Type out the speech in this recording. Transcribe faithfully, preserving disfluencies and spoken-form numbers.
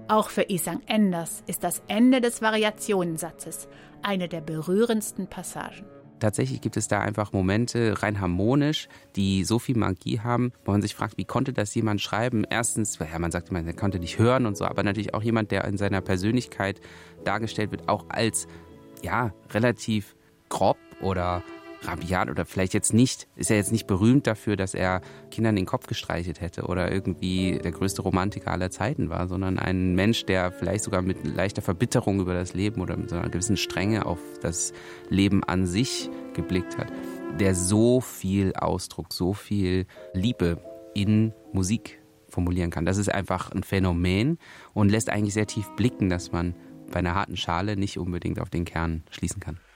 Auch für Isang Enders ist das Ende des Variationensatzes eine der berührendsten Passagen. Tatsächlich gibt es da einfach Momente, rein harmonisch, die so viel Magie haben, wo man sich fragt, wie konnte das jemand schreiben? Erstens, ja, man sagt immer, er konnte nicht hören und so, aber natürlich auch jemand, der in seiner Persönlichkeit dargestellt wird, auch als, ja, relativ grob oder rabiat oder vielleicht jetzt nicht, ist er jetzt nicht berühmt dafür, dass er Kindern den Kopf gestreichelt hätte oder irgendwie der größte Romantiker aller Zeiten war, sondern ein Mensch, der vielleicht sogar mit leichter Verbitterung über das Leben oder mit so einer gewissen Strenge auf das Leben an sich geblickt hat, der so viel Ausdruck, so viel Liebe in Musik formulieren kann. Das ist einfach ein Phänomen und lässt eigentlich sehr tief blicken, dass man bei einer harten Schale nicht unbedingt auf den Kern schließen kann.